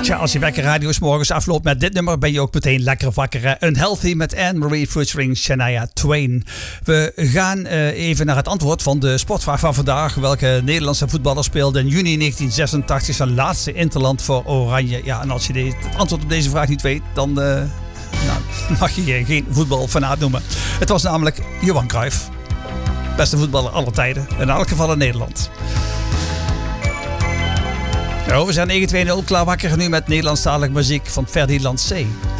Tja, als je wekker radio 's morgens afloopt met dit nummer, ben je ook meteen lekker wakker. Unhealthy met Anne-Marie featuring Shania Twain. We gaan even naar het antwoord van de sportvraag van vandaag. Welke Nederlandse voetballer speelde in juni 1986 zijn laatste interland voor Oranje? Ja, en als je het antwoord op deze vraag niet weet, dan mag je je geen voetbalfanaat noemen. Het was namelijk Johan Cruijff. Beste voetballer aller tijden. In elk geval in Nederland. We zijn 9-2-0 klaar wakker nu met Nederlandstalige muziek van Ferdinand C.